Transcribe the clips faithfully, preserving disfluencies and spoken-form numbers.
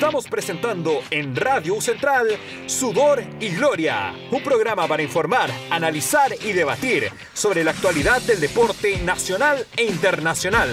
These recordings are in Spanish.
Estamos presentando en Radio Central Sudor y Gloria, un programa para informar, analizar y debatir sobre la actualidad del deporte nacional e internacional.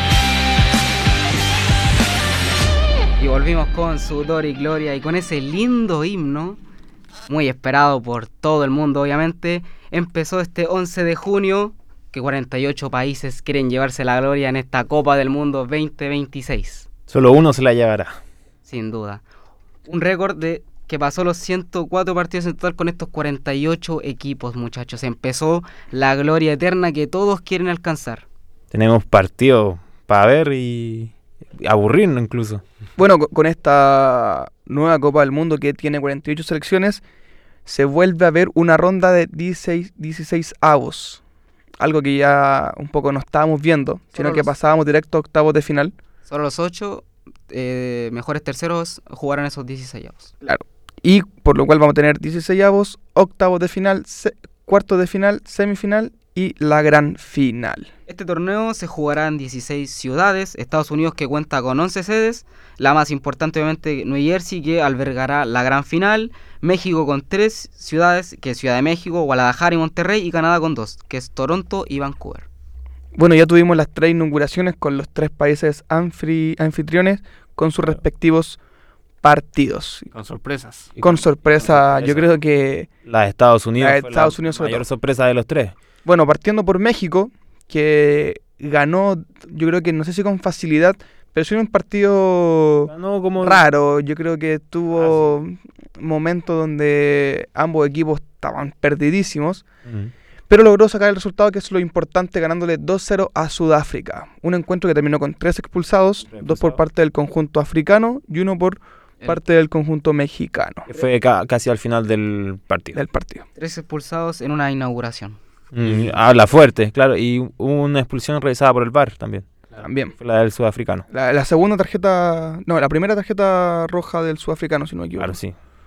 Y volvimos con Sudor y Gloria y con ese lindo himno, muy esperado por todo el mundo obviamente. Empezó este once de junio, que cuarenta y ocho países quieren llevarse la gloria en esta Copa del Mundo veinte veintiséis. Solo uno se la llevará. Sin duda. Un récord de que pasó los ciento cuatro partidos en total con estos cuarenta y ocho equipos, muchachos. Empezó la gloria eterna que todos quieren alcanzar. Tenemos partidos para ver y aburrirnos incluso. Bueno, con esta nueva Copa del Mundo que tiene cuarenta y ocho selecciones, se vuelve a ver una ronda de dieciséis, dieciséis avos. Algo que ya un poco no estábamos viendo, Solo sino los... que pasábamos directo a octavos de final. Solo los ocho eh, mejores terceros jugarán esos dieciséis avos. Claro. Y por lo cual vamos a tener dieciséis avos, octavos de final, se- cuartos de final, semifinal y la gran final. Este torneo se jugará en dieciséis ciudades. Estados Unidos, que cuenta con once sedes, la más importante obviamente New Jersey, que albergará la gran final. México con tres ciudades, que es Ciudad de México, Guadalajara y Monterrey, y Canadá con dos, que es Toronto y Vancouver. Bueno, ya tuvimos las tres inauguraciones con los tres países anfri- anfitriones con sus respectivos partidos. Con sorpresas. Con sorpresa, Con sorpresa. yo creo que La de Estados Unidos La de fue Estados la Unidos sobre mayor todo. sorpresa de los tres. Bueno, partiendo por México, que ganó, yo creo que no sé si con facilidad, pero sí en un partido Ganó como raro. Yo creo que tuvo Ah, momentos donde ambos equipos estaban perdidísimos, Ujú. pero logró sacar el resultado, que es lo importante, ganándole dos cero a Sudáfrica. Un encuentro que terminó con tres expulsados, Tres dos por expulsados. parte del conjunto africano y uno por El- parte del conjunto mexicano Que fue ca- casi al final del partido. del partido. Tres expulsados en una inauguración. Mm, habla fuerte, claro. Y hubo una expulsión realizada por el V A R también. También. Fue la del sudafricano. La, la segunda tarjeta, no, la primera tarjeta roja del sudafricano, si no me equivoco. Claro, sí.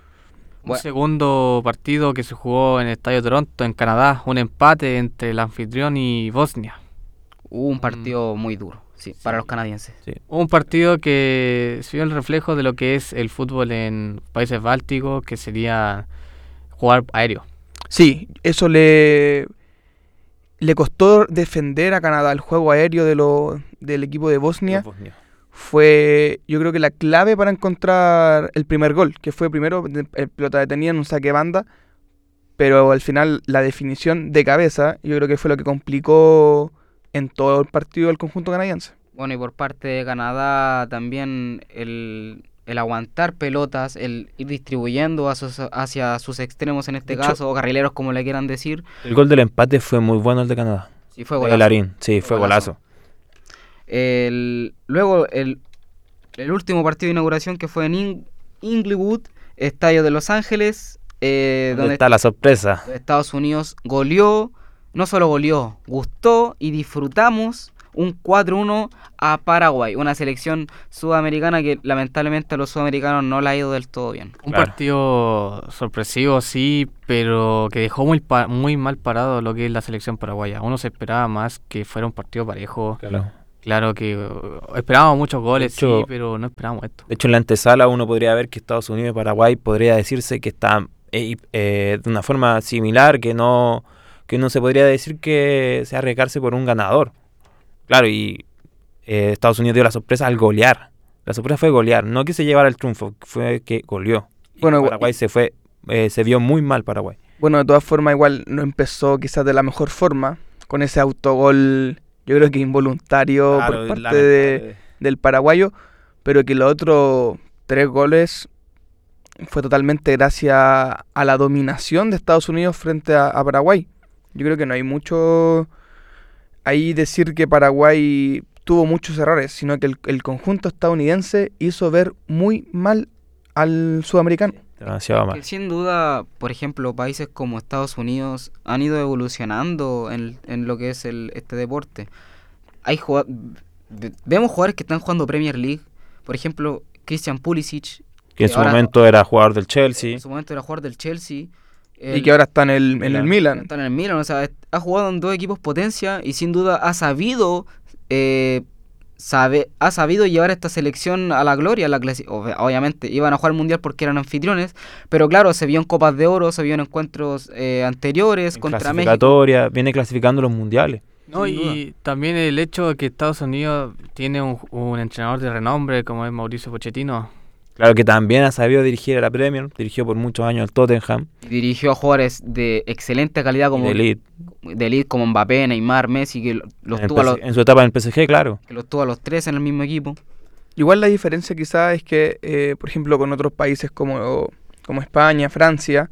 Un Bueno. segundo partido que se jugó en el Estadio Toronto, en Canadá. Un empate entre el anfitrión y Bosnia. Hubo un partido muy duro, sí, para los canadienses. Un partido que se vio el reflejo de lo que es el fútbol en países bálticos, que sería jugar aéreo. Sí, eso le le costó defender a Canadá. El juego aéreo de lo, del equipo de Bosnia Bosnia. fue, yo creo que la clave para encontrar el primer gol, que fue primero de- el pelota detenida en un saque de banda, pero al final la definición de cabeza, yo creo que fue lo que complicó en todo el partido del conjunto canadiense. Bueno, y por parte de Canadá también el, el aguantar pelotas, el ir distribuyendo a sus- hacia sus extremos en este De hecho- caso, o carrileros como le quieran decir. El gol del empate fue muy bueno, el de Canadá. Sí, fue De golazo. Larín, sí, fue Golazo. golazo. El, luego el, el último partido de inauguración, que fue en In- Inglewood, estadio de Los Ángeles, eh, ¿Dónde donde está la sorpresa? Estados Unidos goleó, no solo goleó, gustó y disfrutamos un cuatro uno a Paraguay, una selección sudamericana que lamentablemente a los sudamericanos no la ha ido del todo bien. Un Claro. partido sorpresivo, sí, pero que dejó muy pa- muy mal parado lo que es la selección paraguaya. Uno se esperaba más que fuera un partido parejo. Claro. Claro que uh, esperábamos muchos goles, De hecho- sí, pero no esperábamos esto. De hecho, en la antesala uno podría ver que Estados Unidos y Paraguay podría decirse que están eh, eh, de una forma similar, que no que no se podría decir que sea arriesgarse por un ganador. Claro, y eh, Estados Unidos dio la sorpresa al golear. La sorpresa fue golear, no que se llevara el triunfo, fue que goleó. Y Bueno, Paraguay se fue, eh, se vio muy mal Paraguay. Bueno, de todas formas, igual no empezó quizás de la mejor forma, con ese autogol, yo creo que involuntario Claro, por parte lamentable. de, del paraguayo, pero que los otros tres goles fue totalmente gracias a la dominación de Estados Unidos frente a, a Paraguay. Yo creo que no hay mucho ahí decir que Paraguay tuvo muchos errores, sino que el, el conjunto estadounidense hizo ver muy mal al sudamericano. Demasiado Que mal. sin duda, por ejemplo, países como Estados Unidos han ido evolucionando en, en lo que es el, este deporte. Hay jugad- ve- vemos jugadores que están jugando Premier League, por ejemplo, Christian Pulisic, Que en su ahora- momento era jugador del Chelsea. en su momento era jugador del Chelsea. Y el- que ahora está en el, en el Milan. Milan. Está en el Milan, o sea, es- ha jugado en dos equipos potencia y sin duda ha sabido eh, sabe, ha sabido llevar esta selección a la gloria. A la clasi- ob- obviamente iban a jugar el Mundial porque eran anfitriones, pero claro, se vio en Copas de Oro, se vio en encuentros eh, anteriores En contra México. clasificatoria, viene clasificando los mundiales. No, Sin y también el hecho de que Estados Unidos tiene un, un entrenador de renombre como es Mauricio Pochettino. Claro que también ha sabido dirigir a la Premier, dirigió por muchos años al Tottenham, Dirigió a jugadores de excelente calidad como de elite, de elite como Mbappé, Neymar, Messi, que lo- los en, el tuvo a P S los, G en su etapa en el P S G, claro. que los tuvo a los tres en el mismo equipo. Igual la diferencia quizás es que, eh, por ejemplo, con otros países como, como España, Francia,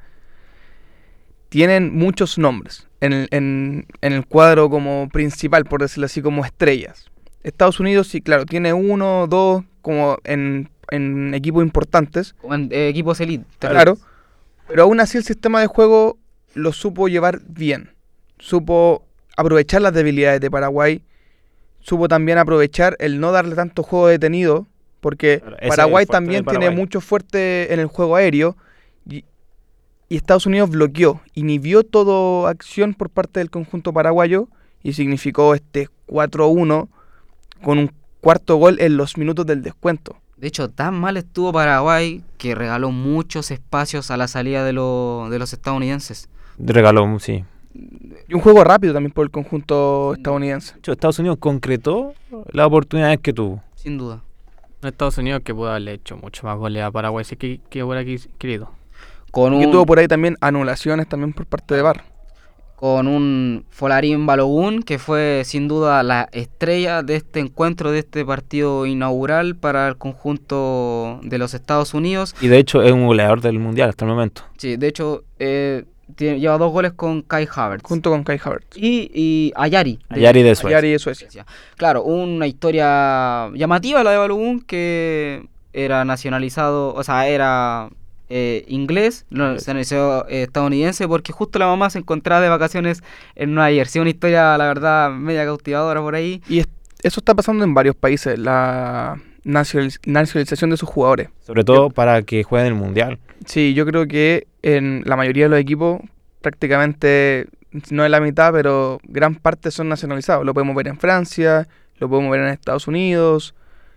tienen muchos nombres en el, en, en el cuadro como principal, por decirlo así, como estrellas. Estados Unidos sí, claro, tiene uno, dos, como en, en equipos importantes, Como en eh, equipos elite. claro, pero aún así el sistema de juego lo supo llevar bien. Supo aprovechar las debilidades de Paraguay, supo también aprovechar el no darle tanto juego detenido, porque Claro, ese es el Paraguay fuerte también de tiene Paraguay. mucho fuerte en el juego aéreo y, y Estados Unidos bloqueó, inhibió toda acción por parte del conjunto paraguayo y significó este cuatro uno con un cuarto gol en los minutos del descuento. De hecho, tan mal estuvo Paraguay que regaló muchos espacios a la salida de, lo- de los estadounidenses. Regaló, sí. Y un juego rápido también por el conjunto estadounidense. De hecho, Estados Unidos concretó las oportunidades que tuvo. Sin duda. No Estados Unidos que pudo haberle hecho mucho más goles a Paraguay, si que, que hubiera quis- querido. Con Y que un, tuvo por ahí también anulaciones también por parte de V A R. con un Folarín Balogun, que fue sin duda la estrella de este encuentro, de este partido inaugural para el conjunto de los Estados Unidos. Y de hecho es un goleador del mundial hasta el momento. Sí, de hecho, eh, tiene- lleva dos goles con Kai Havertz. Junto con Kai Havertz. Y, y Ayari. de- Ayari de Suecia. Ayari de Suecia. Suecia. Claro, una historia llamativa la de Balogun, que era nacionalizado, o sea, era eh, inglés, no, se nació eh, estadounidense, porque justo la mamá se encontraba de vacaciones en Nueva Jersey. Una historia, la verdad, media cautivadora por ahí. Y es- eso está pasando en varios países, la nacionaliz- nacionalización de sus jugadores. Sobre todo para que jueguen el mundial. Sí, yo creo que en la mayoría de los equipos, prácticamente, no en la mitad, pero gran parte son nacionalizados. Lo podemos ver en Francia, lo podemos ver en Estados Unidos,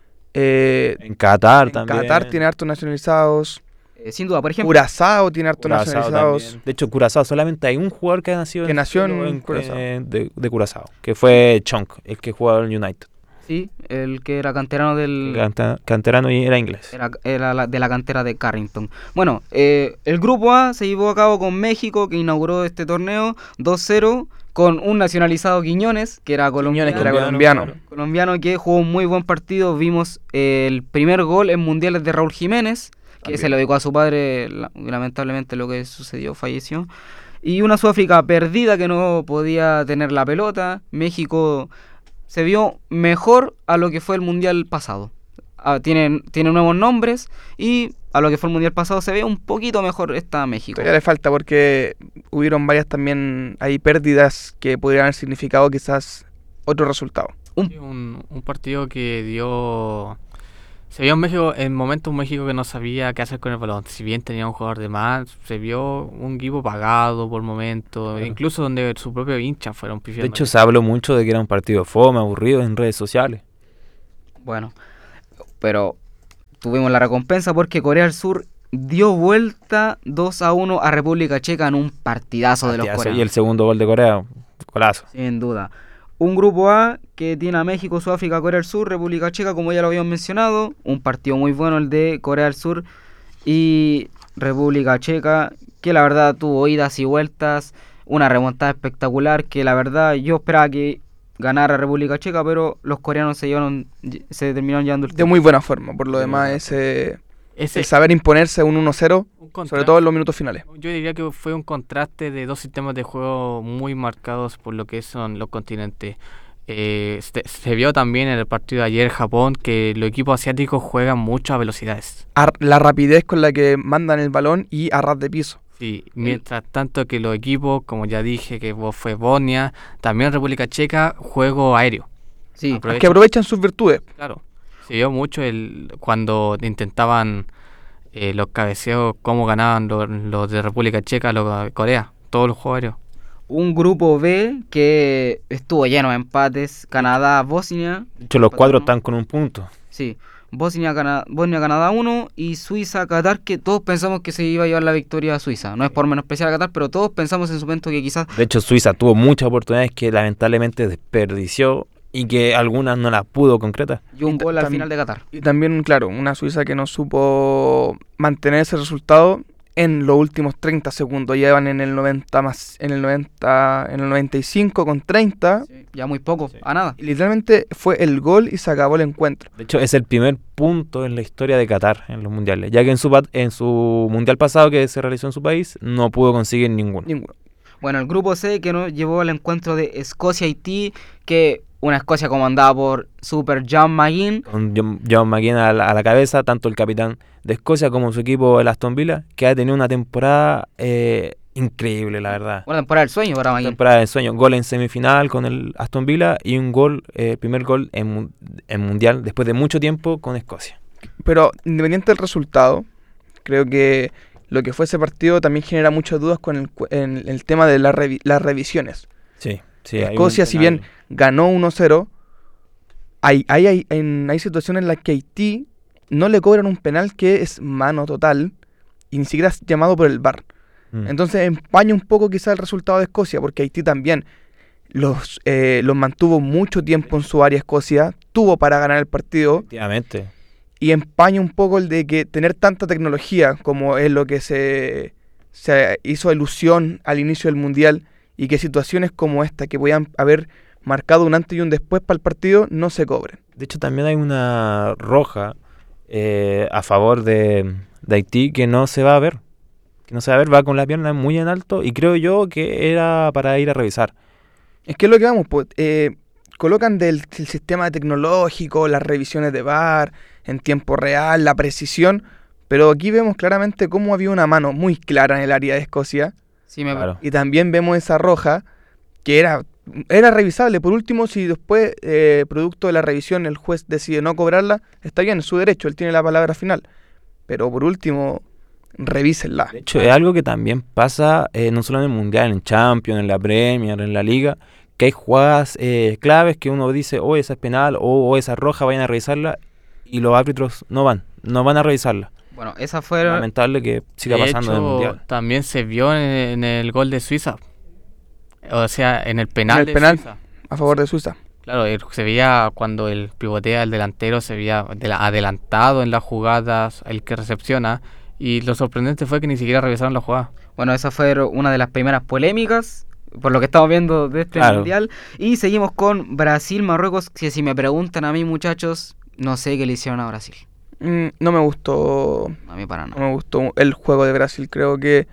eh, En Qatar en también. Qatar tiene hartos nacionalizados, Eh, sin duda, por ejemplo, Curazao tiene hartos Curazao nacionalizados. también. De hecho, Curazao solamente hay un jugador que ha nacido Que nació en en- Curazao. eh, de, de Curazao, que fue Chonk, el que jugaba en United. sí, el que era canterano del... Canta- Canterano y era inglés. Era, era la- de la cantera de Carrington. Bueno, eh, el grupo A se llevó a cabo con México, que inauguró este torneo dos cero, con un nacionalizado Quiñones, que era colombiano. Quiñones, que era Colombiano, colombiano. claro. colombiano, que jugó un muy buen partido. Vimos eh, el primer gol en mundiales de Raúl Jiménez, que También. se lo dedicó a su padre. la- lamentablemente lo que sucedió, falleció. Y una Sudáfrica perdida, que no podía tener la pelota. México se vio mejor a lo que fue el mundial pasado. Ah, tienen, tiene nuevos nombres, y a lo que fue el mundial pasado se ve un poquito mejor esta México. Todavía le falta porque hubieron varias también ahí pérdidas que podrían haber significado quizás otro resultado. Un- Sí, Un, un partido que dio... Se vio en México, en momentos un México que no sabía qué hacer con el balón. Si bien tenía un jugador de más, se vio un equipo pagado por momentos, Claro. incluso donde su propio hincha fueron De pifiando. hecho, se habló mucho de que era un partido fome, aburrido en redes sociales. Bueno, pero tuvimos la recompensa porque Corea del Sur dio vuelta dos a uno a República Checa en un partidazo de los Partidazo. coreanos. Y el segundo gol de Corea, golazo. Sin duda. Un grupo A que tiene a México, Sudáfrica, Corea del Sur, República Checa, como ya lo habíamos mencionado. Un partido muy bueno el de Corea del Sur y República Checa, que la verdad tuvo idas y vueltas. Una remontada espectacular que la verdad yo esperaba que ganara República Checa, pero los coreanos se llevaron, se terminaron llevando el De muy buena forma, por lo De demás, buena ese, Ese, el saber imponerse un uno cero, un sobre contraste- todo en los minutos finales. Yo diría que fue un contraste de dos sistemas de juego muy marcados por lo que son los continentes. Eh, se, se vio también en el partido de ayer Japón que los equipos asiáticos juegan mucho a velocidades. A- la rapidez con la que mandan el balón y a ras de piso. Sí, mientras tanto que los equipos, como ya dije, que vos fue Bosnia, también República Checa, juego aéreo. Sí, Aprovecha- Que aprovechan sus virtudes. Claro, se vio mucho el cuando intentaban eh, los cabeceos, cómo ganaban los, los de República Checa, los de Corea, todos los juegos aéreos. un grupo B que estuvo lleno de empates. Canadá, Bosnia. De hecho, los cuatro Empataron. están con un punto. Sí, Bosnia, Cana- Bosnia, Canadá uno y Suiza, Qatar, que todos pensamos que se iba a llevar la victoria a Suiza. No es por menospreciar a Qatar, pero todos pensamos en su momento que quizás... De hecho, Suiza tuvo muchas oportunidades que lamentablemente desperdició y que algunas no las pudo concretar. Y un Y ta- gol al tam- final de Qatar. Y también, claro, una Suiza que no supo mantener ese resultado en los últimos treinta segundos. Llevan en el noventa más, en el noventa, en el noventa y cinco con treinta. Ya muy poco, Sí. a nada. Y literalmente fue el gol y se acabó el encuentro. De hecho, es el primer punto en la historia de Qatar en los mundiales, ya que en su, pat- en su mundial pasado que se realizó en su país no pudo conseguir ninguno. Ninguno. Bueno, el grupo C que nos llevó al encuentro de Escocia-Haití, que una Escocia comandada por Super John McGinn. Con John, John McGinn a la, a la cabeza, tanto el capitán de Escocia como su equipo, el Aston Villa, que ha tenido una temporada eh, increíble, la verdad. Una temporada del sueño para McGinn. Temporada de sueño, gol en semifinal con el Aston Villa y un gol, eh, el primer gol en, mu- en mundial después de mucho tiempo con Escocia. Pero independiente del resultado, creo que lo que fue ese partido también genera muchas dudas con el, cu- en el tema de la revi- las revisiones. Sí, sí. hay un Escocia, si penal. bien ganó uno cero, hay, hay, hay, en- hay situaciones en las que Haití no le cobran un penal que es mano total y ni siquiera es llamado por el V A R. Mm. Entonces empaña un poco quizá el resultado de Escocia, porque Haití también los, eh, los mantuvo mucho tiempo en su área Escocia, tuvo para ganar el partido Efectivamente. y empaña un poco el de que tener tanta tecnología como es lo que se, se hizo ilusión al inicio del Mundial y que situaciones como esta que podían haber marcado un antes y un después para el partido no se cobren. De hecho, también hay una roja eh, a favor de, de Haití que no se va a ver. Que no se va a ver, va con la pierna muy en alto y creo yo que era para ir a revisar. Es que es lo que vamos, pues, eh, colocan del, del sistema tecnológico, las revisiones de V A R en tiempo real, la precisión, pero aquí vemos claramente cómo había una mano muy clara en el área de Escocia Sí, me Claro. y también vemos esa roja que era, era revisable. Por último, si después, eh, producto de la revisión, el juez decide no cobrarla, está bien, es su derecho, él tiene la palabra final. Pero por último, revísenla. De hecho, es algo que también pasa eh, no solo en el Mundial, en Champions, en la Premier, en la Liga, que hay jugadas eh, claves que uno dice, oh, esa es penal, o oh, esa es roja, vayan a revisarla, y los árbitros no van, no van a revisarla. Bueno, esa fue... Lamentable que siga De pasando en el hecho, Mundial. también se vio en, en el gol de Suiza. O sea, en el penal En el de penal. Suiza. A favor de Suiza. Claro, eh, se veía cuando el pivotea el delantero, se veía de la- adelantado en las jugadas, el que recepciona. Y lo sorprendente fue que ni siquiera revisaron la jugada. Bueno, esa fue una de las primeras polémicas, por lo que estamos viendo de este Claro. mundial. Y seguimos con Brasil-Marruecos, que si me preguntan a mí, muchachos, no sé qué le hicieron a Brasil. Mm, no me gustó A mí para no nada. me gustó el juego de Brasil. Creo que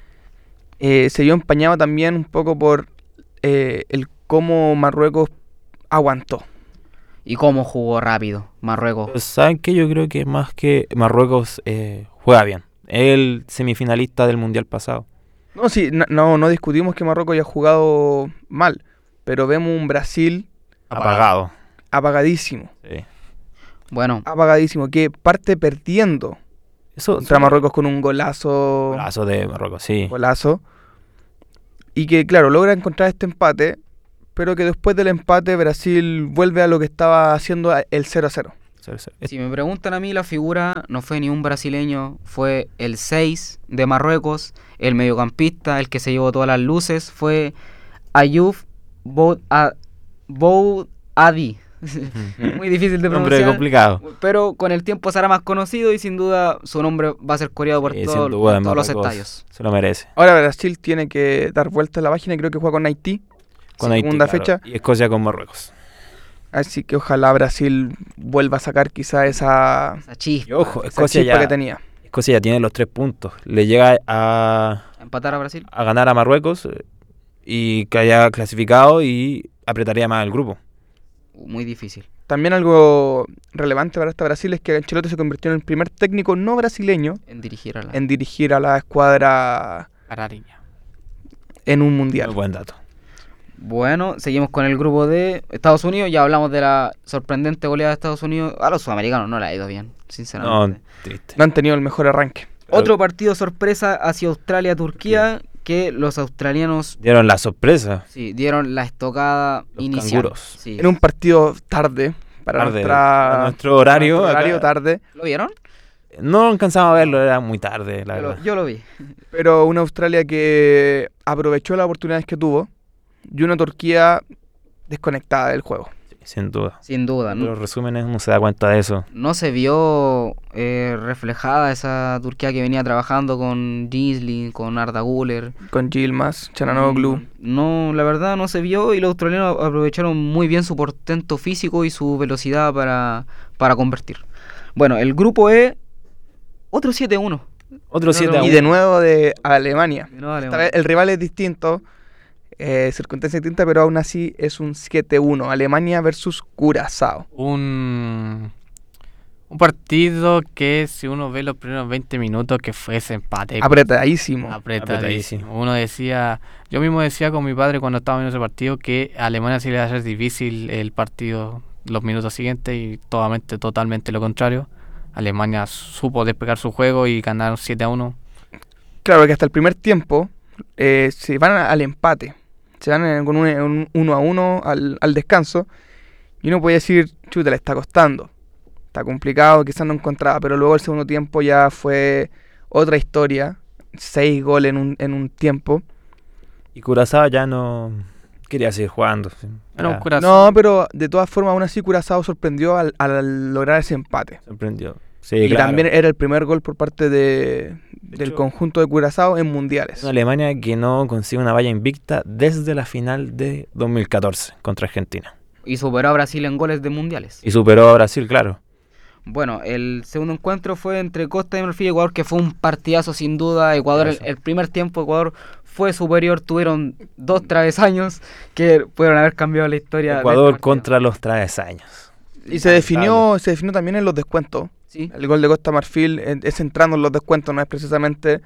eh, se vio empañado también un poco por eh, el cómo Marruecos aguantó. Y cómo jugó rápido Marruecos. Pero ¿saben qué? Yo creo que más que Marruecos eh, juega bien. El semifinalista del Mundial pasado. No, sí, no, no, no discutimos que Marruecos haya jugado mal, pero vemos un Brasil Apagado. apagadísimo, Sí. Bueno, apagadísimo, que parte perdiendo Eso, contra Marruecos con un golazo, Golazo de Marruecos, sí. golazo, y que claro, logra encontrar este empate, pero que después del empate Brasil vuelve a lo que estaba haciendo el cero a cero. Sí, sí. si me preguntan a mí, la figura no fue ni un brasileño, fue el seis de Marruecos, el mediocampista, el que se llevó todas las luces, fue Ayoub Boud A- Boud Adi. Muy difícil de Nombre pronunciar, complicado. pero con el tiempo será más conocido y sin duda su nombre va a ser coreado por Sí, todo- sin duda, por todos los Marruecos estadios. se lo merece. Ahora Brasil tiene que dar vuelta a la página y creo que juega con Haití, Con Haití, segunda claro, fecha. y Escocia con Marruecos. Así que ojalá Brasil vuelva a sacar quizá esa, Esa chispa. Y ojo, esa Escocia chispa ya, que tenía. Escocia ya tiene los tres puntos. Le llega a, Empatar a Brasil. a ganar a Marruecos eh, y que haya clasificado y apretaría más el grupo. Uh, Muy difícil. También algo relevante para esta Brasil es que Ancelotti se convirtió en el primer técnico no brasileño En dirigir a la... en dirigir a la escuadra Arariña. en un Muy mundial. buen dato. Bueno, seguimos con el grupo de Estados Unidos. Ya hablamos de la sorprendente goleada de Estados Unidos. A los sudamericanos no le ha ido bien, No, sinceramente. triste. No han tenido el mejor arranque. Otro partido sorpresa hacia Australia-Turquía, que los australianos Dieron la sorpresa. sí, dieron la estocada Los inicial. canguros. Sí. En un partido tarde, para Tarde, nuestra, a nuestro horario, nuestro horario acá. tarde, ¿Lo vieron? No alcanzamos a verlo, era muy tarde, la Yo lo, verdad. yo lo vi. pero una Australia que aprovechó las oportunidades que tuvo y una Turquía desconectada del juego. Sin duda. Sin duda. En No, los resúmenes uno se da cuenta de eso. no se vio eh, reflejada esa Turquía que venía trabajando con Gisli, con Arda Güler. Con Yilmaz, Çalhanoğlu. No, la verdad no se vio y los australianos aprovecharon muy bien su portento físico y su velocidad para, para convertir. Bueno, el grupo E, otro siete uno. Otro siete a Y uno. de nuevo de Alemania. De nuevo Esta Alemania. vez el rival es distinto, eh, circunstancia distinta, pero aún así es un siete uno. Alemania versus Curazao. Un, un partido que si uno ve los primeros veinte minutos que fue ese empate Apretadísimo. apretadísimo. Apretadísimo. Uno decía, yo mismo decía con mi padre cuando estaba viendo ese partido que a Alemania sí le iba a ser difícil el partido los minutos siguientes y totalmente, totalmente lo contrario. Alemania supo despegar su juego y ganaron siete a uno. Claro que hasta el primer tiempo eh, se van al empate. Se van en- con un, un uno a uno al, al descanso. Y uno puede decir, chuta, le está costando. Está complicado, quizás no encontraba. Pero luego el segundo tiempo ya fue otra historia. Seis goles en un, en un tiempo. Y Curazao ya no quería seguir jugando. sí. Era un Ya, Curazao. No, pero de todas formas, aún así Curazao sorprendió al, al lograr ese empate. sorprendió. Sí, Y claro. también era el primer gol por parte de, del hecho, conjunto de Curazao en mundiales. Una Alemania que no consigue una valla invicta desde la final de dos mil catorce contra Argentina. Y superó a Brasil en goles de mundiales. Y superó a Brasil, claro. Bueno, el segundo encuentro fue entre Costa de Marfil y Ecuador, que fue un partidazo sin duda. Ecuador, el, Partidazo. el primer tiempo Ecuador fue superior, tuvieron dos travesaños que pudieron haber cambiado la historia. de Ecuador este partido. contra los travesaños. Y se definió, se definió también en los descuentos. Sí, El gol de Costa Marfil eh, es entrando en los descuentos, no es precisamente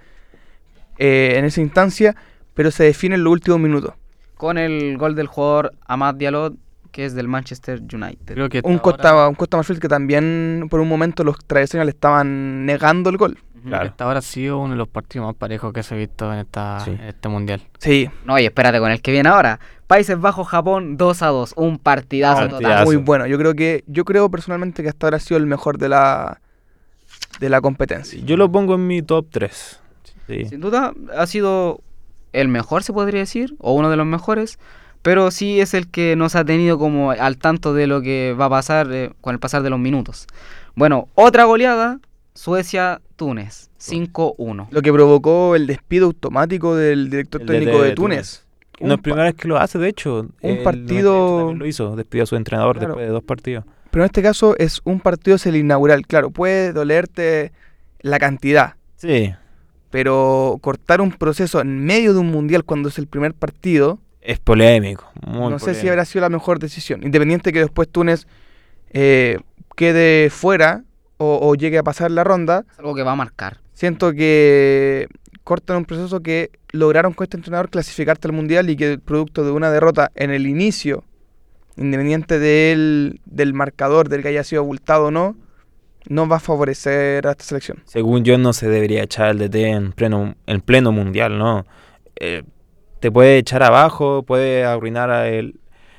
eh, en esa instancia, pero se define en los últimos minutos. con el gol del jugador Amad Diallo, que es del Manchester United. Creo que Un hasta Costa, ahora- un Costa Marfil que también por un momento los travesaños le estaban negando el gol. Ujú. Claro. Hasta ahora ha sido uno de los partidos más parejos que se ha visto en, esta, Sí. en este mundial. Sí, No, y espérate con el que viene ahora. Países Bajos, Japón, dos a dos. Un partidazo Partidazo. total. muy bueno. Yo creo que yo creo personalmente que hasta ahora ha sido el mejor de la de la competencia. Yo lo pongo en mi top tres. Sí. Sin duda ha sido el mejor, se podría decir, o uno de los mejores, pero sí es el que nos ha tenido como al tanto de lo que va a pasar eh, con el pasar de los minutos. Bueno, otra goleada, Suecia-Túnez, cinco uno. Lo que provocó el despido automático del director El técnico D T de Túnez. No es Un primera vez que lo hace, de hecho. El noventa y partido- ocho también lo hizo, despidió a su entrenador Claro. después de dos partidos. Pero en este caso es un partido, es el inaugural. Claro, puede dolerte la cantidad, Sí, pero cortar un proceso en medio de un mundial cuando es el primer partido, es polémico. Muy no sé si polémico. habrá sido la mejor decisión. Independiente que después Túnez eh, quede fuera o, o llegue a pasar la ronda, Es algo que va a marcar. siento que cortan un proceso que lograron con este entrenador clasificarte al mundial y que producto de una derrota en el inicio, independiente del, del marcador, del que haya sido abultado o no, no va a favorecer a esta selección. Según yo, no se debería echar al D T en pleno, en pleno mundial, ¿no? Eh, te puede echar abajo, puede arruinar a el,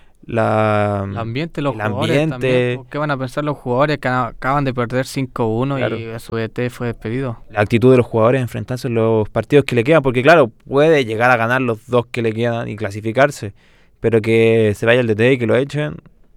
la, El ambiente, los el jugadores ambiente. también. ¿Qué van a pensar los jugadores que a- acaban de perder cinco uno Claro. y su D T fue despedido? la actitud de los jugadores enfrentarse en los partidos que le quedan, porque claro, puede llegar a ganar los dos que le quedan y clasificarse, pero que se vaya el D T y que lo echen,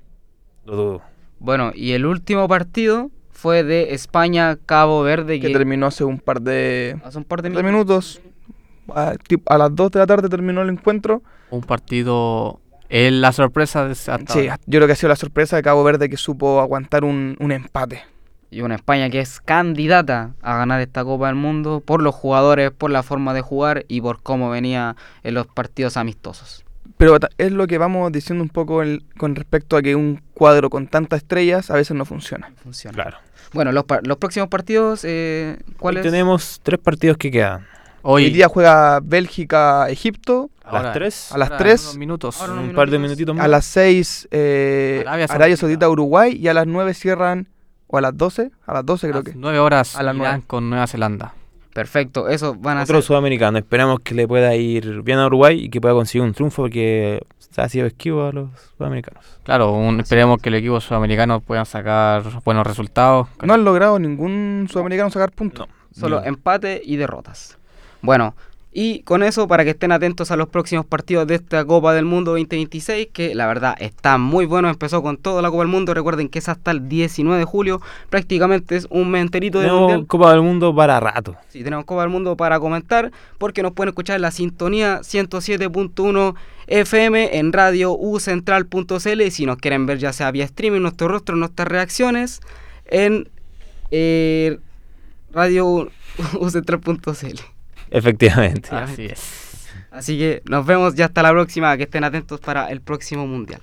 lo dudo. Bueno, y el último partido fue de España-Cabo Verde, Que que terminó hace un par de, hace un par de de minutos. minutos. A, tip- a las dos de la tarde terminó el encuentro. Un partido, es la sorpresa de hasta Sí, ahora. yo creo que ha sido la sorpresa de Cabo Verde que supo aguantar un, un empate. Y una España que es candidata a ganar esta Copa del Mundo por los jugadores, por la forma de jugar y por cómo venía en los partidos amistosos. Pero ta- es lo que vamos diciendo un poco el- con respecto a que un cuadro con tantas estrellas a veces no funciona. Funciona. Claro. Bueno, los, par- los próximos partidos, eh, Hoy ¿cuáles? tenemos tres partidos que quedan. Hoy Hoy, día juega Bélgica-Egipto, A ahora, las tres, a las ahora, tres, en unos minutos. ahora un unos par de minutitos. minutitos más. a las seis eh, Arabia Arabia, Saudita. Saudita-Uruguay y a las nueve cierran, o a las doce, a las doce creo A que. las nueve horas A las Irán nueve. con Nueva Zelanda. Perfecto, eso van a Otro ser... sudamericano. Esperamos que le pueda ir bien a Uruguay y que pueda conseguir un triunfo porque se ha sido esquivo a los sudamericanos. Claro, un, esperemos que el equipo sudamericano puedan sacar buenos resultados. No han logrado ningún sudamericano sacar puntos. No. Solo Bien. empate y derrotas. Bueno, y con eso, para que estén atentos a los próximos partidos de esta Copa del Mundo veinte veintiséis, que la verdad está muy bueno, empezó con toda la Copa del Mundo, recuerden que es hasta el diecinueve de julio, prácticamente es un mes enterito de Tenemos Mundial. Copa del Mundo para rato. Sí, tenemos Copa del Mundo para comentar, porque nos pueden escuchar en la sintonía ciento siete punto uno F M en radio u central punto c l, y si nos quieren ver ya sea vía streaming, nuestro rostro, nuestras reacciones, en eh, radio u central punto c l. Efectivamente. Así es. Así que nos vemos ya hasta la próxima, que estén atentos para el próximo Mundial.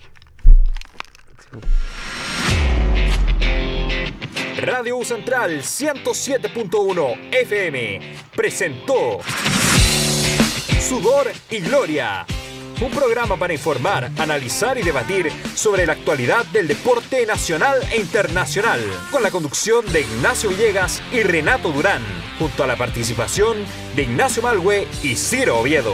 Radio U Central ciento siete punto uno F M presentó Sudor y Gloria, un programa para informar, analizar y debatir sobre la actualidad del deporte nacional e internacional, con la conducción de Ignacio Villegas y Renato Durán, junto a la participación de Ignacio Malhue y Ciro Oviedo.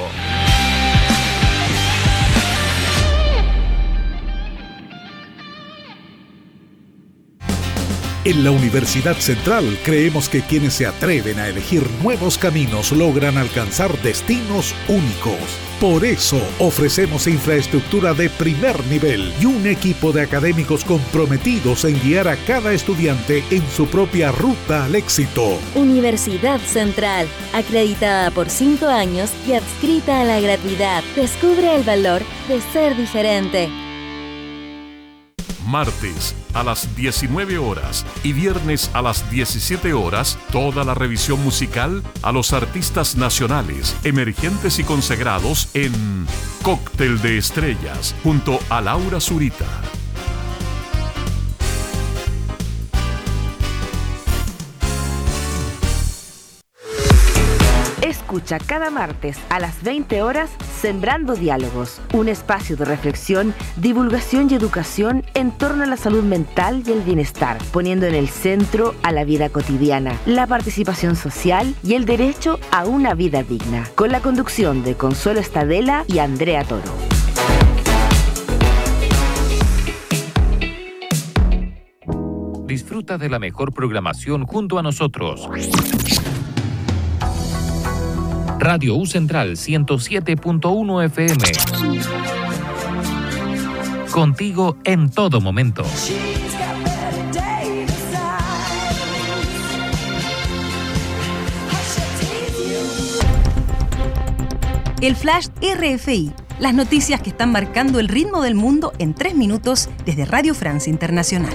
En la Universidad Central creemos que quienes se atreven a elegir nuevos caminos logran alcanzar destinos únicos. Por eso ofrecemos infraestructura de primer nivel y un equipo de académicos comprometidos en guiar a cada estudiante en su propia ruta al éxito. Universidad Central, acreditada por cinco años y adscrita a la gratuidad. Descubre el valor de ser diferente. Martes a las diecinueve horas y viernes a las diecisiete horas, toda la revisión musical a los artistas nacionales, emergentes y consagrados en Cóctel de Estrellas, junto a Laura Zurita. Escucha cada martes a las veinte horas Sembrando Diálogos, un espacio de reflexión, divulgación y educación en torno a la salud mental y el bienestar, poniendo en el centro a la vida cotidiana, la participación social y el derecho a una vida digna, con la conducción de Consuelo Estadela y Andrea Toro. Disfruta de la mejor programación junto a nosotros. Radio U Central ciento siete punto uno F M. Contigo en todo momento. El Flash R F I. Las noticias que están marcando el ritmo del mundo en tres minutos desde Radio Francia Internacional.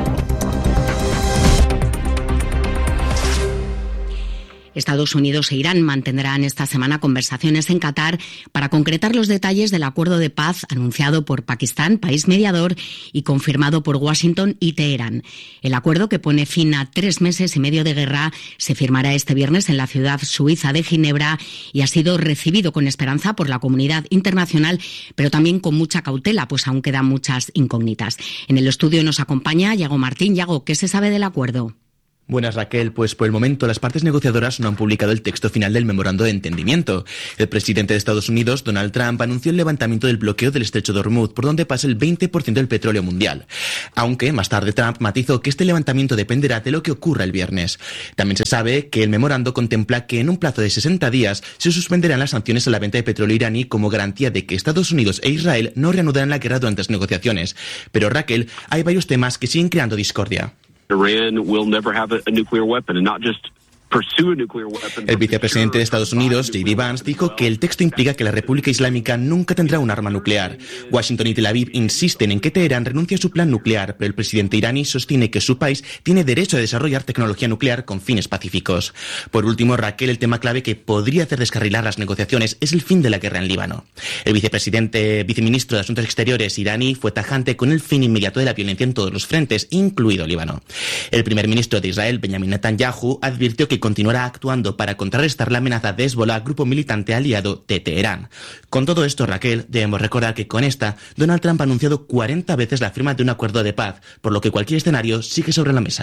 Estados Unidos e Irán mantendrán esta semana conversaciones en Qatar para concretar los detalles del acuerdo de paz anunciado por Pakistán, país mediador, y confirmado por Washington y Teherán. El acuerdo, que pone fin a tres meses y medio de guerra, se firmará este viernes en la ciudad suiza de Ginebra y ha sido recibido con esperanza por la comunidad internacional, pero también con mucha cautela, pues aún quedan muchas incógnitas. En el estudio nos acompaña Yago Martín. Yago, ¿qué se sabe del acuerdo? Buenas, Raquel. Pues por el momento las partes negociadoras no han publicado el texto final del memorando de entendimiento. El presidente de Estados Unidos, Donald Trump, anunció el levantamiento del bloqueo del estrecho de Hormuz, por donde pasa el veinte por ciento del petróleo mundial. Aunque más tarde Trump matizó que este levantamiento dependerá de lo que ocurra el viernes. También se sabe que el memorando contempla que en un plazo de sesenta días se suspenderán las sanciones a la venta de petróleo iraní como garantía de que Estados Unidos e Israel no reanudarán la guerra durante las negociaciones. Pero, Raquel, hay varios temas que siguen creando discordia. Iran will never have a, a nuclear weapon, and not just pursue a nuclear weapon. El vicepresidente de Estados Unidos, J D Vance, dijo que el texto implica que la República Islámica nunca tendrá un arma nuclear. Washington y Tel Aviv insisten en que Teherán renuncie a su plan nuclear, pero el presidente iraní sostiene que su país tiene derecho a desarrollar tecnología nuclear con fines pacíficos. Por último, Raquel, el tema clave que podría hacer descarrilar las negociaciones es el fin de la guerra en Líbano. El vicepresidente, viceministro de Asuntos Exteriores iraní fue tajante con el fin inmediato de la violencia en todos los frentes, incluido Líbano. El primer ministro de Israel, Benjamin Netanyahu, advirtió que continuará actuando para contrarrestar la amenaza de Hezbollah, grupo militante aliado de Teherán. Con todo esto, Raquel, debemos recordar que con esta, Donald Trump ha anunciado cuarenta veces la firma de un acuerdo de paz, por lo que cualquier escenario sigue sobre la mesa.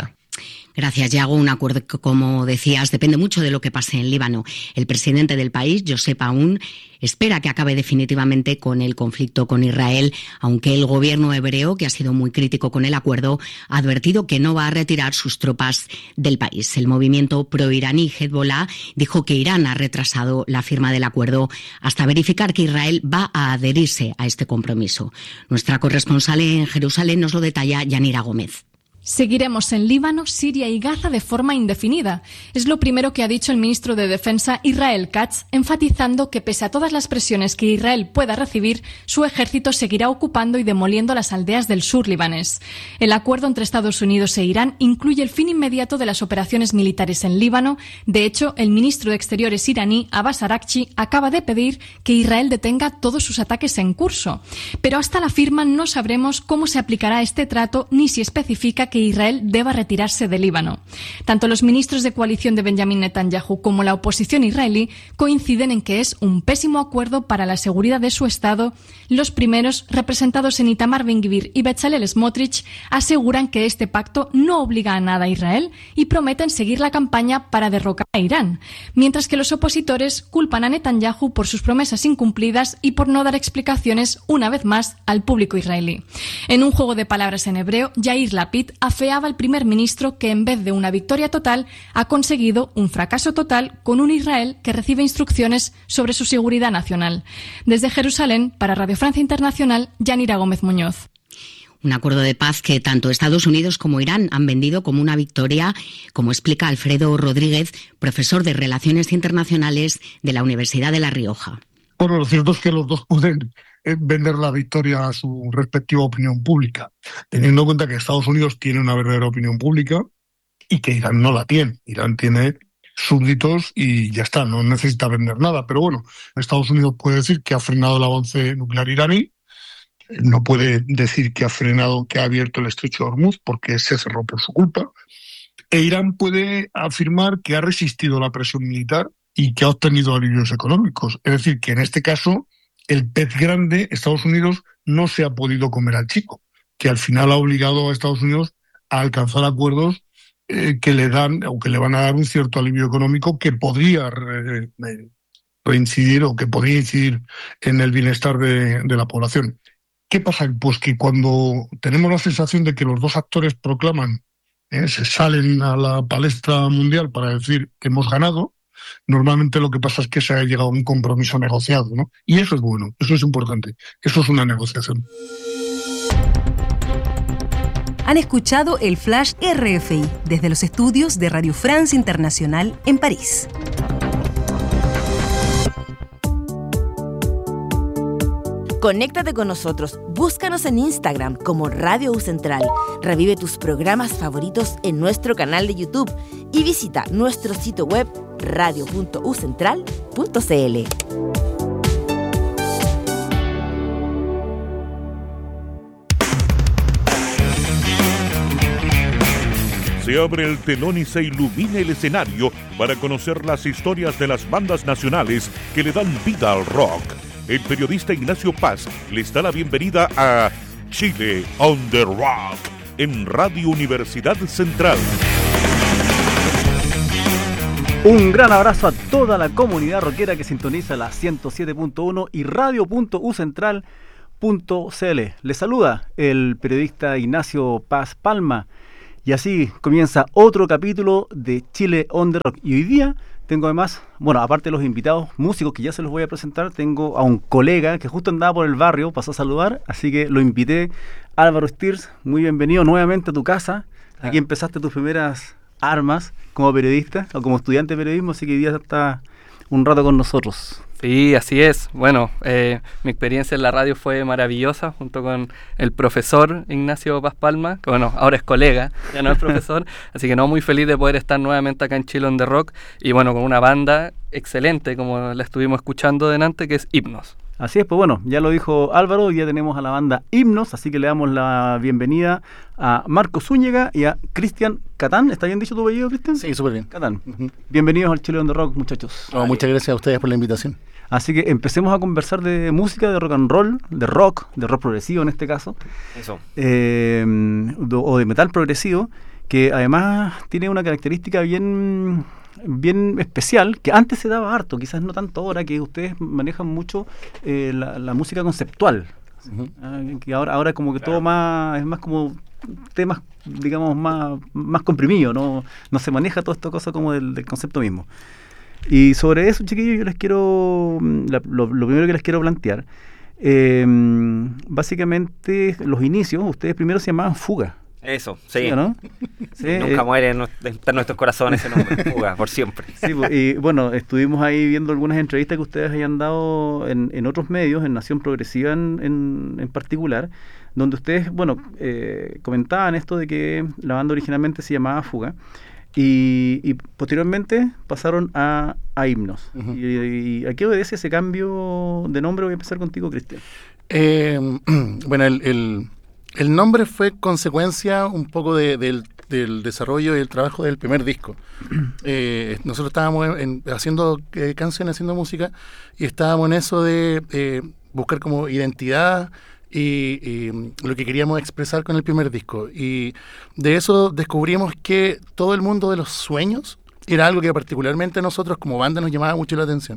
Gracias, Yago. Un acuerdo que, como decías, depende mucho de lo que pase en Líbano. El presidente del país, Josep Aoun, espera que acabe definitivamente con el conflicto con Israel, aunque el gobierno hebreo, que ha sido muy crítico con el acuerdo, ha advertido que no va a retirar sus tropas del país. El movimiento pro-iraní Hezbollah dijo que Irán ha retrasado la firma del acuerdo hasta verificar que Israel va a adherirse a este compromiso. Nuestra corresponsal en Jerusalén nos lo detalla Yanira Gómez. Seguiremos en Líbano, Siria y Gaza de forma indefinida. Es lo primero que ha dicho el ministro de Defensa Israel Katz, enfatizando que pese a todas las presiones que Israel pueda recibir, su ejército seguirá ocupando y demoliendo las aldeas del sur libanés. El acuerdo entre Estados Unidos e Irán incluye el fin inmediato de las operaciones militares en Líbano. De hecho, el ministro de Exteriores iraní, Abbas Araghchi, acaba de pedir que Israel detenga todos sus ataques en curso. Pero hasta la firma no sabremos cómo se aplicará este trato ni si especifica que Israel deba retirarse de Líbano. Tanto los ministros de coalición de Benjamin Netanyahu como la oposición israelí coinciden en que es un pésimo acuerdo para la seguridad de su Estado. Los primeros, representados en Itamar Ben-Gvir y Bezalel Smotrich, aseguran que este pacto no obliga a nada a Israel y prometen seguir la campaña para derrocar a Irán, mientras que los opositores culpan a Netanyahu por sus promesas incumplidas y por no dar explicaciones una vez más al público israelí. En un juego de palabras en hebreo, Yair Lapid afeaba al primer ministro que en vez de una victoria total ha conseguido un fracaso total con un Israel que recibe instrucciones sobre su seguridad nacional. Desde Jerusalén, para Radio Francia Internacional, Yanira Gómez Muñoz. Un acuerdo de paz que tanto Estados Unidos como Irán han vendido como una victoria, como explica Alfredo Rodríguez, profesor de Relaciones Internacionales de la Universidad de La Rioja. Bueno, lo cierto es que los dos pueden vender la victoria a su respectiva opinión pública, teniendo en cuenta que Estados Unidos tiene una verdadera opinión pública y que Irán no la tiene. Irán tiene súbditos y ya está, no necesita vender nada. Pero bueno, Estados Unidos puede decir que ha frenado el avance nuclear iraní, no puede decir que ha frenado, que ha abierto el estrecho de Hormuz porque se cerró por su culpa. E Irán puede afirmar que ha resistido la presión militar y que ha obtenido alivios económicos. Es decir, que en este caso el pez grande, Estados Unidos, no se ha podido comer al chico, que al final ha obligado a Estados Unidos a alcanzar acuerdos eh, que le dan o que le van a dar un cierto alivio económico que podría re, re, reincidir o que podría incidir en el bienestar de, de la población. ¿Qué pasa? Pues que cuando tenemos la sensación de que los dos actores proclaman, eh, se salen a la palestra mundial para decir que hemos ganado, normalmente lo que pasa es que se ha llegado a un compromiso negociado, ¿no? Y eso es bueno, eso es importante, eso es una negociación. Han escuchado el Flash R F I desde los estudios de Radio France Internacional en París. Conéctate con nosotros, búscanos en Instagram como Radio U Central, revive tus programas favoritos en nuestro canal de YouTube y visita nuestro sitio web radio punto u central punto c l. Se abre el telón y se ilumina el escenario para conocer las historias de las bandas nacionales que le dan vida al rock. El periodista Ignacio Paz les da la bienvenida a Chile on the Rock en Radio Universidad Central. Un gran abrazo a toda la comunidad rockera que sintoniza la ciento siete punto uno y radio punto u central punto c l. Les saluda el periodista Ignacio Paz Palma y así comienza otro capítulo de Chile on the Rock. Y hoy día tengo además, bueno, aparte de los invitados músicos que ya se los voy a presentar, tengo a un colega que justo andaba por el barrio, pasó a saludar, así que lo invité. Álvaro Stiers, muy bienvenido nuevamente a tu casa. Aquí empezaste tus primeras armas como periodista o como estudiante de periodismo, así que hoy día está un rato con nosotros. Sí, así es. Bueno, eh, mi experiencia en la radio fue maravillosa junto con el profesor Ignacio Paz Palma, que bueno, ahora es colega, ya no es profesor, así que no, muy feliz de poder estar nuevamente acá en Chile on the Rock y bueno, con una banda excelente como la estuvimos escuchando delante, que es Himnos. Así es, pues bueno, ya lo dijo Álvaro, hoy ya tenemos a la banda Himnos, así que le damos la bienvenida a Marco Zúñiga y a Cristian Catán. ¿Está bien dicho tu apellido, Cristian? Sí, súper bien. Catán. Uh-huh. Bienvenidos al Chile on the Rock, muchachos. No, muchas gracias a ustedes por la invitación. Así que empecemos a conversar de música, de rock and roll, de rock, de rock progresivo en este caso. Eso. Eh, o de metal progresivo, que además tiene una característica bien, bien especial, que antes se daba harto, quizás no tanto ahora, que ustedes manejan mucho eh, la, la música conceptual. Uh-huh. eh, que ahora, ahora como que claro. todo más, es más como temas, digamos, más, más comprimidos, ¿no? No se maneja toda esta cosa como del, del concepto mismo. Y sobre eso, chiquillos, yo les quiero, la, lo, lo primero que les quiero plantear, eh, básicamente los inicios, ustedes primero se llamaban Fuga. Eso, sí. ¿Sí, ¿no? Sí, nunca eh, muere en, en nuestros corazones ese nombre, Fuga, por siempre. Sí, y bueno, estuvimos ahí viendo algunas entrevistas que ustedes hayan dado en, en otros medios, en Nación Progresiva en, en, en particular, donde ustedes, bueno, eh, comentaban esto de que la banda originalmente se llamaba Fuga, y, y posteriormente pasaron a, a Himnos. Uh-huh. y, y ¿a qué obedece ese cambio de nombre? Voy a empezar contigo, Cristian. Eh, bueno, el... el... El nombre fue consecuencia un poco de, del, del desarrollo y el trabajo del primer disco. Eh, nosotros estábamos en, haciendo eh, canciones, haciendo música, y estábamos en eso de eh, buscar como identidad y, y lo que queríamos expresar con el primer disco. Y de eso descubrimos que todo el mundo de los sueños era algo que particularmente a nosotros como banda nos llamaba mucho la atención.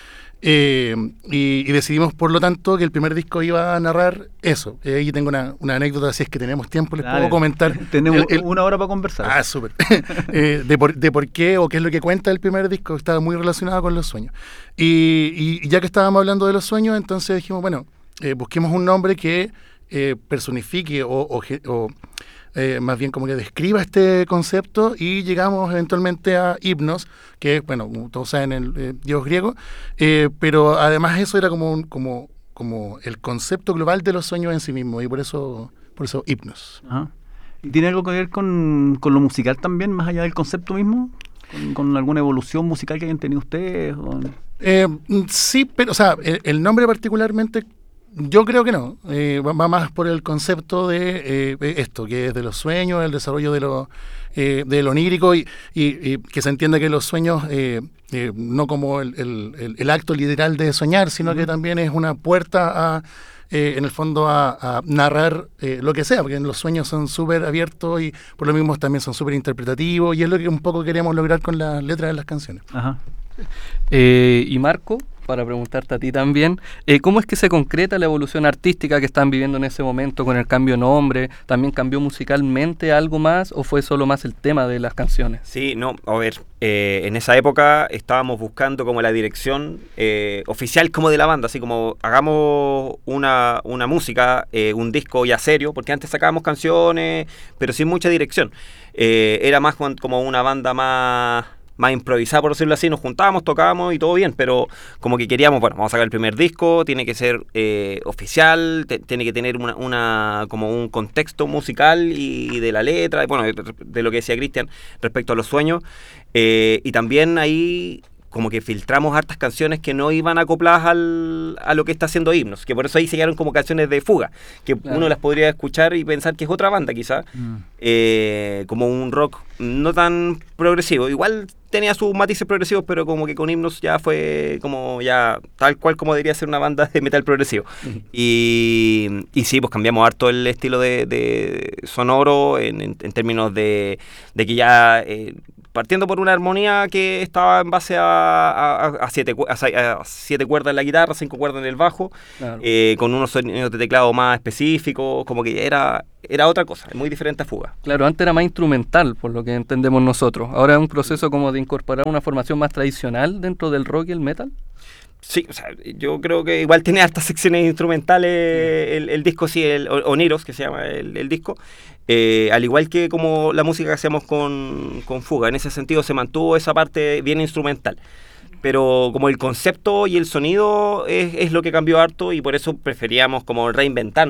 Eh, y, y decidimos, por lo tanto, que el primer disco iba a narrar eso. Eh, y tengo una, una anécdota, si es que tenemos tiempo, les Dale. puedo comentar. Tenemos el, el, una hora para conversar. Ah, súper. eh, de, por, de por qué o qué es lo que cuenta el primer disco, estaba muy relacionado con los sueños. Y, y ya que estábamos hablando de los sueños, entonces dijimos, bueno, eh, busquemos un nombre que eh, personifique o... o, o Eh, más bien como que describa este concepto, y llegamos eventualmente a Himnos, que es, bueno, todos saben, el eh, dios griego, eh, pero además eso era como, un, como, como el concepto global de los sueños en sí mismo, y por eso, por eso Himnos. Ajá. ¿Y tiene algo que ver con, con lo musical también, más allá del concepto mismo? ¿Con, con alguna evolución musical que hayan tenido ustedes? O... Eh, sí, pero, o sea, el, el nombre particularmente... Yo creo que no, eh, va más por el concepto de eh, esto, que es de los sueños, el desarrollo de lo, eh, de lo onírico, y, y, y que se entienda que los sueños, eh, eh, no como el, el, el acto literal de soñar, sino uh-huh. que también es una puerta a, eh, en el fondo, a, a narrar eh, lo que sea, porque los sueños son súper abiertos y por lo mismo también son súper interpretativos, y es lo que un poco queremos lograr con las letras de las canciones. Ajá. Eh, y Marco, para preguntarte a ti también, eh, ¿cómo es que se concreta la evolución artística que están viviendo en ese momento con el cambio de nombre? ¿También cambió musicalmente algo más o fue solo más el tema de las canciones? Sí, no, a ver, eh, en esa época estábamos buscando como la dirección eh, oficial como de la banda, así como hagamos una, una música, eh, un disco ya serio, porque antes sacábamos canciones, pero sin mucha dirección. Eh, era más como una banda más... más improvisada, por decirlo así, nos juntábamos, tocábamos y todo bien, pero como que queríamos, bueno, vamos a sacar el primer disco, tiene que ser eh, oficial, te, tiene que tener una, una como un contexto musical y, y de la letra, y bueno, de, de lo que decía Cristian respecto a los sueños, eh, y también ahí como que filtramos hartas canciones que no iban acopladas al, a lo que está haciendo Himnos, que por eso ahí se quedaron como canciones de fuga, que claro. uno las podría escuchar y pensar que es otra banda quizás, mm. eh, como un rock no tan progresivo, igual tenía sus matices progresivos, pero como que con Himnos ya fue como ya tal cual como debería ser una banda de metal progresivo. Mm. Y, y sí, pues cambiamos harto el estilo de, de sonoro en, en, en términos de, de que ya... Eh, partiendo por una armonía que estaba en base a, a, a, siete, a, a siete cuerdas en la guitarra, cinco cuerdas en el bajo, claro. eh, con unos sonidos de teclado más específicos, como que era, era otra cosa, muy diferente a Fuga. Claro, antes era más instrumental, por lo que entendemos nosotros. Ahora es un proceso como de incorporar una formación más tradicional dentro del rock y el metal. Sí, o sea, yo creo que igual tiene hartas secciones instrumentales el, el disco, sí, el Oniros, que se llama el, el disco, eh, al igual que como la música que hacemos con, con Fuga, en ese sentido se mantuvo esa parte bien instrumental, pero como el concepto y el sonido es, es lo que cambió harto y por eso preferíamos como reinventar